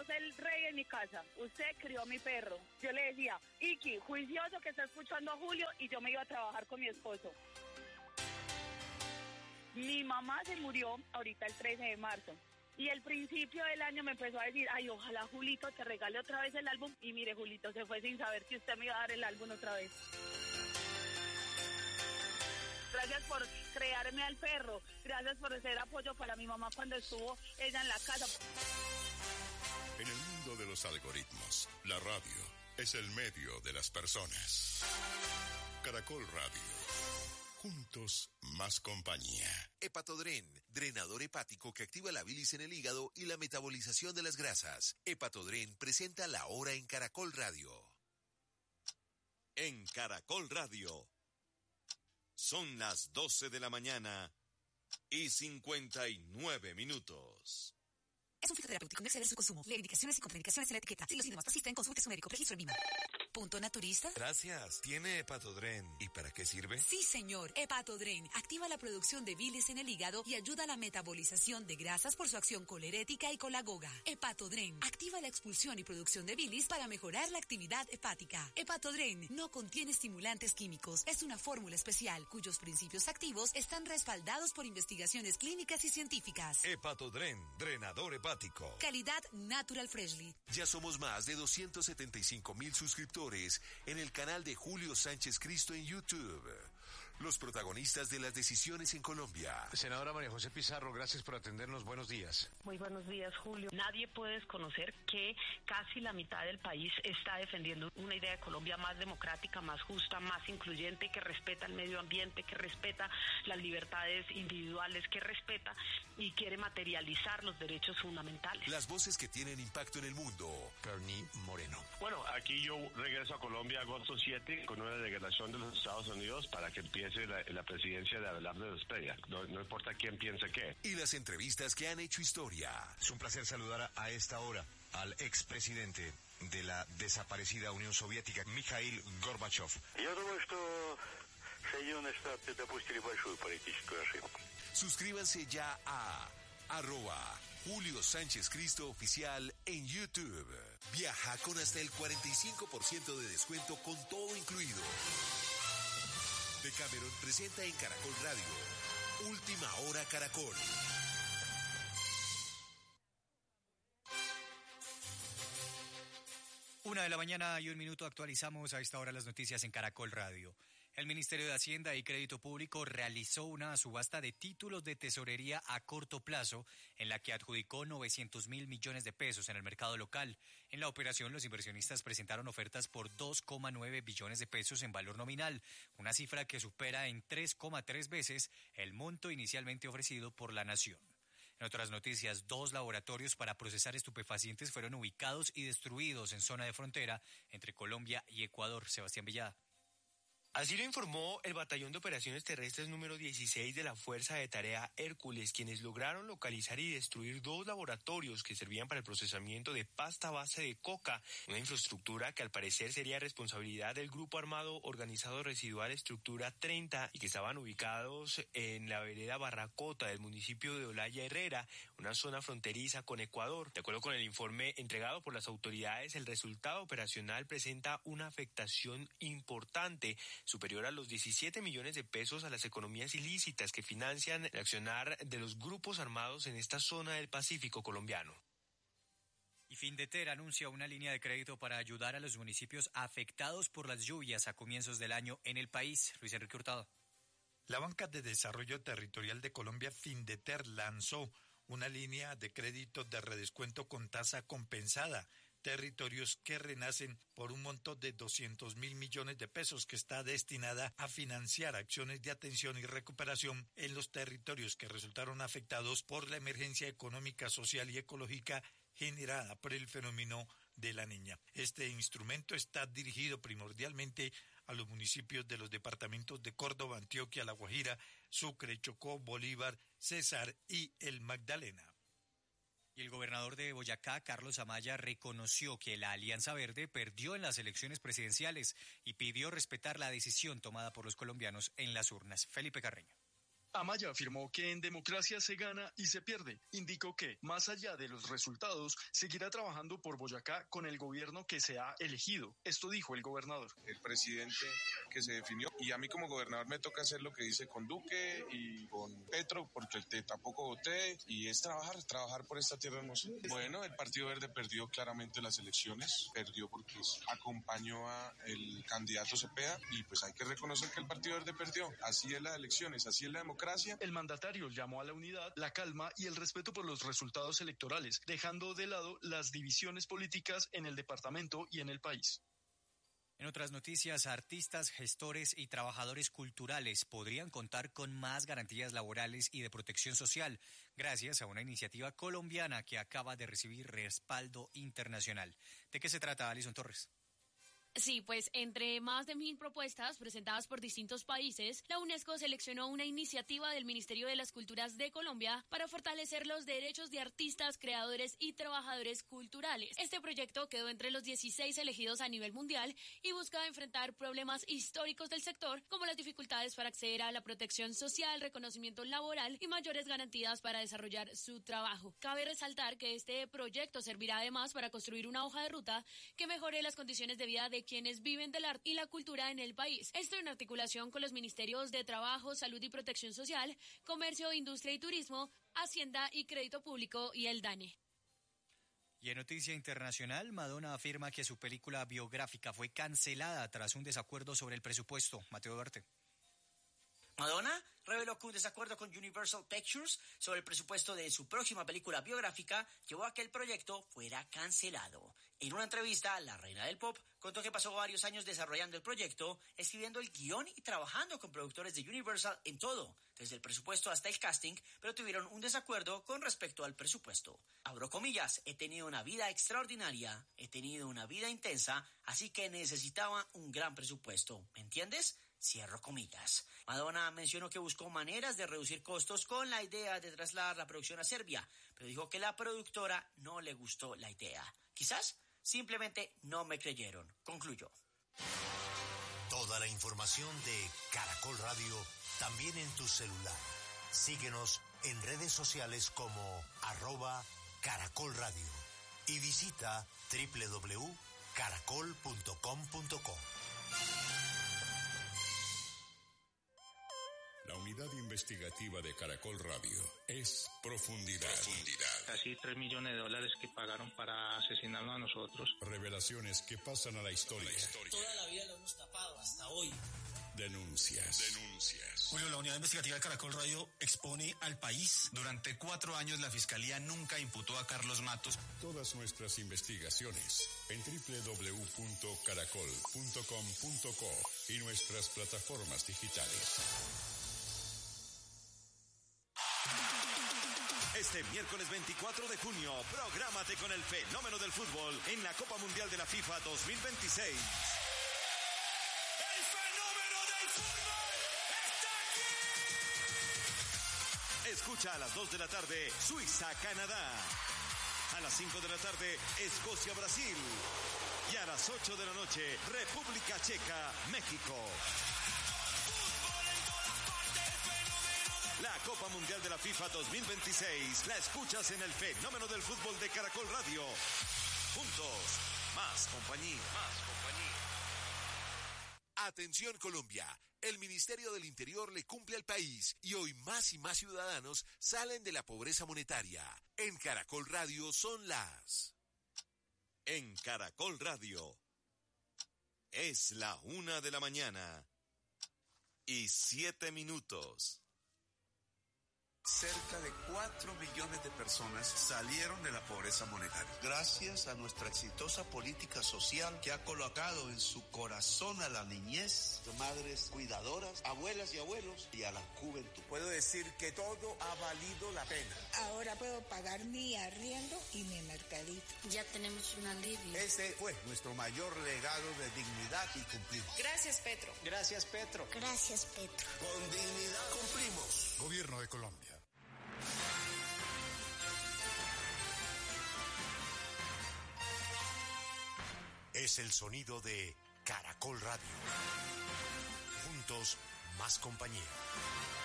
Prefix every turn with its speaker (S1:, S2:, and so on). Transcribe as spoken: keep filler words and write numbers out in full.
S1: sos el rey en mi casa, usted crió a mi perro. Yo le decía, Iki, juicioso que está escuchando a Julio, y yo me iba a trabajar con mi esposo. Mi mamá se murió ahorita el trece de marzo. Y el principio del año me empezó a decir, ay, ojalá Julito te regale otra vez el álbum. Y mire, Julito se fue sin saber que usted me iba a dar el álbum otra vez. Gracias por crearme al perro. Gracias por ser apoyo para mi mamá cuando estuvo ella en la casa.
S2: En el mundo de los algoritmos, la radio es el medio de las personas. Caracol Radio. Juntos, más compañía.
S3: Hepatodren, drenador hepático que activa la bilis en el hígado y la metabolización de las grasas. Hepatodren presenta La Hora en Caracol Radio.
S4: En Caracol Radio. Son las doce de la mañana y cincuenta y nueve minutos.
S5: Es un fitoterapéutico, no exceder su consumo. Lee indicaciones y contraindicaciones en la etiqueta. Si los síntomas persisten, consulte a su médico. Registro en Lima. ¿Punto naturista?
S3: Gracias. ¿Tiene Hepatodren? ¿Y para qué sirve?
S5: Sí, señor. Hepatodren activa la producción de bilis en el hígado y ayuda a la metabolización de grasas por su acción colerética y colagoga. Hepatodren activa la expulsión y producción de bilis para mejorar la actividad hepática. Hepatodren no contiene estimulantes químicos. Es una fórmula especial cuyos principios activos están respaldados por investigaciones clínicas y científicas.
S3: Hepatodren, drenador hepático.
S5: Calidad Natural Freshly.
S3: Ya somos más de doscientos setenta y cinco mil suscriptores en el canal de Julio Sánchez Cristo en YouTube. Los protagonistas de las decisiones en Colombia.
S6: Senadora María José Pizarro, gracias por atendernos. Buenos días.
S7: Muy buenos días, Julio. Nadie puede desconocer que casi la mitad del país está defendiendo una idea de Colombia más democrática, más justa, más incluyente, que respeta el medio ambiente, que respeta las libertades individuales, que respeta y quiere materializar los derechos fundamentales.
S3: Las voces que tienen impacto en el mundo. Bernie Moreno.
S8: Bueno, aquí yo regreso a Colombia agosto siete con una delegación de los Estados Unidos para que empiece la, la presidencia de Abelardo Estrella. No, no importa quién piense qué.
S3: Y las entrevistas que han hecho historia.
S9: Es un placer saludar a, a esta hora al expresidente de la desaparecida Unión Soviética, Mikhail Gorbachev.
S10: Я думаю, что Соединенные Штаты допустили большую политическую ошибку.
S3: Suscríbanse ya a arroba Julio Sánchez Cristo Oficial en YouTube. Viaja con hasta el cuarenta y cinco por ciento de descuento con todo incluido. Decameron presenta en Caracol Radio Última Hora Caracol.
S11: Una de la mañana y un minuto, actualizamos a esta hora las noticias en Caracol Radio. El Ministerio de Hacienda y Crédito Público realizó una subasta de títulos de tesorería a corto plazo en la que adjudicó novecientos mil millones de pesos en el mercado local. En la operación, los inversionistas presentaron ofertas por dos coma nueve billones de pesos en valor nominal, una cifra que supera en tres coma tres veces el monto inicialmente ofrecido por la Nación. En otras noticias, dos laboratorios para procesar estupefacientes fueron ubicados y destruidos en zona de frontera entre Colombia y Ecuador. Sebastián Villada.
S12: Así lo informó el Batallón de Operaciones Terrestres número dieciséis de la Fuerza de Tarea Hércules, quienes lograron localizar y destruir dos laboratorios que servían para el procesamiento de pasta base de coca, una infraestructura que al parecer sería responsabilidad del Grupo Armado Organizado Residual Estructura treinta y que estaban ubicados en la vereda Barracota del municipio de Olaya Herrera, una zona fronteriza con Ecuador. De acuerdo con el informe entregado por las autoridades, el resultado operacional presenta una afectación importante superior a los diecisiete millones de pesos a las economías ilícitas que financian el accionar de los grupos armados en esta zona del Pacífico colombiano.
S11: Y Findeter anuncia una línea de crédito para ayudar a los municipios afectados por las lluvias a comienzos del año en el país. Luis Enrique Hurtado.
S13: La Banca de Desarrollo Territorial de Colombia, Findeter, lanzó una línea de crédito de redescuento con tasa compensada. Territorios que renacen por un monto de doscientos mil millones de pesos que está destinada a financiar acciones de atención y recuperación en los territorios que resultaron afectados por la emergencia económica, social y ecológica generada por el fenómeno de la Niña. Este instrumento está dirigido primordialmente a los municipios de los departamentos de Córdoba, Antioquia, La Guajira, Sucre, Chocó, Bolívar, Cesar y el Magdalena.
S11: Y el gobernador de Boyacá, Carlos Amaya, reconoció que la Alianza Verde perdió en las elecciones presidenciales y pidió respetar la decisión tomada por los colombianos en las urnas. Felipe Carreño.
S14: Amaya afirmó que en democracia se gana y se pierde. Indicó que, más allá de los resultados, seguirá trabajando por Boyacá con el gobierno que se ha elegido. Esto dijo el gobernador.
S15: El presidente que se definió, y a mí como gobernador me toca hacer lo que hice con Duque y con Petro, porque te, tampoco voté, y es trabajar, trabajar por esta tierra hermosa. Bueno, el Partido Verde perdió claramente las elecciones, perdió porque acompañó a el candidato Cepeda, y pues hay que reconocer que el Partido Verde perdió. Así es las elecciones, así es la democracia.
S14: El mandatario llamó a la unidad, la calma y el respeto por los resultados electorales, dejando de lado las divisiones políticas en el departamento y en el país.
S11: En otras noticias, artistas, gestores y trabajadores culturales podrían contar con más garantías laborales y de protección social, gracias a una iniciativa colombiana que acaba de recibir respaldo internacional. ¿De qué se trata, Alison Torres?
S16: Sí, pues entre más de mil propuestas presentadas por distintos países, la UNESCO seleccionó una iniciativa del Ministerio de las Culturas de Colombia para fortalecer los derechos de artistas, creadores y trabajadores culturales. Este proyecto quedó entre los dieciséis elegidos a nivel mundial y busca enfrentar problemas históricos del sector, como las dificultades para acceder a la protección social, reconocimiento laboral y mayores garantías para desarrollar su trabajo. Cabe resaltar que este proyecto servirá además para construir una hoja de ruta que mejore las condiciones de vida de quienes viven del arte y la cultura en el país. Esto en articulación con los ministerios de Trabajo, Salud y Protección Social, Comercio, Industria y Turismo, Hacienda y Crédito Público y el DANE.
S11: Y en noticia internacional, Madonna afirma que su película biográfica fue cancelada tras un desacuerdo sobre el presupuesto. Mateo Duarte.
S17: Madonna reveló que un desacuerdo con Universal Pictures sobre el presupuesto de su próxima película biográfica llevó a que el proyecto fuera cancelado. En una entrevista, la reina del pop contó que pasó varios años desarrollando el proyecto, escribiendo el guión y trabajando con productores de Universal en todo, desde el presupuesto hasta el casting, pero tuvieron un desacuerdo con respecto al presupuesto. Abro comillas, he tenido una vida extraordinaria, he tenido una vida intensa, así que necesitaba un gran presupuesto, ¿me entiendes? Cierro comillas. Madonna mencionó que buscó maneras de reducir costos con la idea de trasladar la producción a Serbia, pero dijo que la productora no le gustó la idea. Quizás simplemente no me creyeron, concluyó.
S3: Toda la información de Caracol Radio también en tu celular. Síguenos en redes sociales como arroba Caracol Radio y visita doble u doble u doble u punto caracol punto com punto co.
S2: La unidad investigativa de Caracol Radio es Profundidad. Profundidad.
S18: Casi tres millones de dólares que pagaron para asesinarnos a nosotros.
S2: Revelaciones que pasan a la historia. La historia.
S19: Toda la vida lo hemos tapado hasta hoy.
S2: Denuncias. Denuncias.
S20: Julio, la unidad investigativa de Caracol Radio expone al país. Durante cuatro años la Fiscalía nunca imputó a Carlos Matos.
S2: Todas nuestras investigaciones en doble u doble u doble u punto caracol punto com punto co y nuestras plataformas digitales.
S4: Este miércoles veinticuatro de junio, prográmate con el fenómeno del fútbol en la Copa Mundial de la FIFA dos mil veintiséis.
S21: ¡El fenómeno del fútbol está aquí!
S4: Escucha a las dos de la tarde, Suiza-Canadá. A las cinco de la tarde, Escocia-Brasil. Y a las ocho de la noche, República Checa-México. La Copa Mundial de la FIFA dos mil veintiséis la escuchas en el fenómeno del fútbol de Caracol Radio. Juntos, más compañía. Más compañía.
S3: Atención Colombia, el Ministerio del Interior le cumple al país y hoy más y más ciudadanos salen de la pobreza monetaria. En Caracol Radio son las...
S4: En Caracol Radio es la una de la mañana y siete minutos.
S22: Cerca de cuatro millones de personas salieron de la pobreza monetaria. Gracias a nuestra exitosa política social que ha colocado en su corazón a la niñez, a madres cuidadoras, abuelas y abuelos y a la juventud.
S23: Puedo decir que todo ha valido la pena.
S24: Ahora puedo pagar mi arriendo y mi mercadito.
S25: Ya tenemos un alivio.
S22: Ese fue nuestro mayor legado de dignidad y cumplimos.
S25: Gracias, Petro.
S23: Gracias, Petro.
S25: Gracias, Petro.
S22: Con dignidad cumplimos.
S20: Gobierno de Colombia.
S3: Es el sonido de Caracol Radio. Juntos, más compañía.